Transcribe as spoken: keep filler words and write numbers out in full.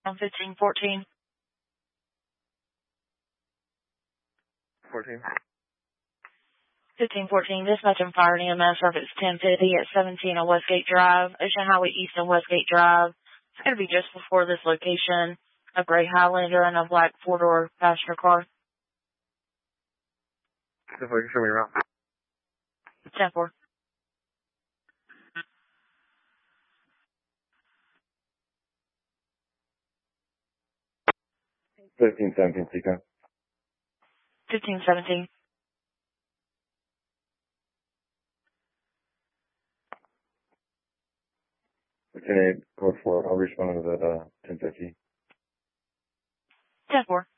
on fifteen fourteen. fourteen. fifteen fourteen, dispatch and fire and E M S service ten fifty at seventeen on Westgate Drive, Ocean Highway East on Westgate Drive. It's going to be just before this location, a gray Highlander and a black four-door passenger car. If I can show me around. ten four. fifteen seventeen, Seacon. fifteen seventeen. fifteen eight, code four. I'll respond to that, uh, ten fifty. ten four.